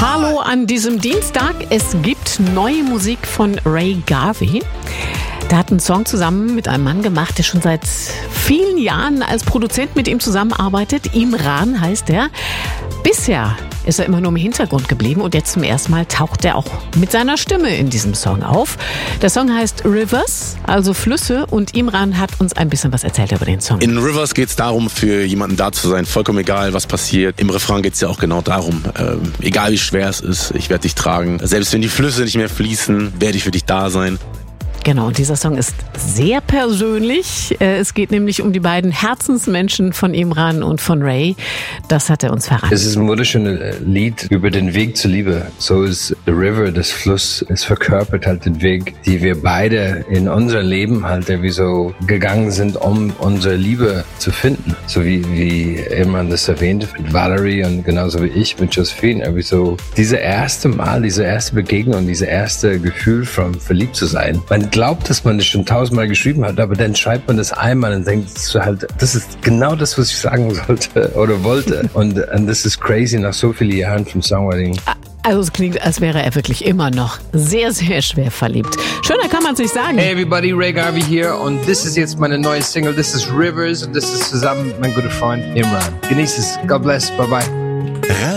Hallo an diesem Dienstag. Es gibt neue Musik von Ray Garvey. Der hat einen Song zusammen mit einem Mann gemacht, der schon seit vielen Jahren als Produzent mit ihm zusammenarbeitet. Imran heißt er. Bisher ist er immer nur im Hintergrund geblieben und jetzt zum ersten Mal taucht er auch mit seiner Stimme in diesem Song auf. Der Song heißt Rivers, also Flüsse, und Imran hat uns ein bisschen was erzählt über den Song. In Rivers geht es darum, für jemanden da zu sein, vollkommen egal, was passiert. Im Refrain geht es ja auch genau darum, egal wie schwer es ist, ich werde dich tragen. Selbst wenn die Flüsse nicht mehr fließen, werde ich für dich da sein. Genau, und dieser Song ist sehr persönlich. Es geht nämlich um die beiden Herzensmenschen von Imran und von Ray. Das hat er uns verraten. Es ist ein wunderschönes Lied über den Weg zur Liebe. So ist The River, das Fluss, es verkörpert halt den Weg, die wir beide in unser Leben halt irgendwie so gegangen sind, um unsere Liebe zu finden. So wie Imran das erwähnte mit Valerie und genauso wie ich mit Josephine. Irgendwie so diese erste Begegnung, dieses erste Gefühl von verliebt zu sein. Man glaubt, dass man das schon 1000-mal geschrieben hat, aber dann schreibt man das einmal und denkt so halt, das ist genau das, was ich sagen sollte oder wollte. Und das ist crazy nach so vielen Jahren vom Songwriting. Also es klingt, als wäre er wirklich immer noch sehr, sehr schwer verliebt. Schöner kann man es nicht sagen. Hey everybody, Ray Garvey hier und das ist jetzt meine neue Single. Das ist Rivers und das ist zusammen mit meinem guten Freund Imran. Genießt es. God bless. Bye bye.